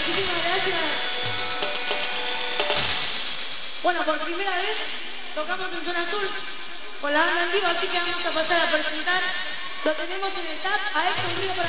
muchísimas gracias. Bueno, por primera vez tocamos en Zona Azul con la banda en vivo, así que vamos a pasar a presentar. Lo tenemos en el tap a Exxon Río.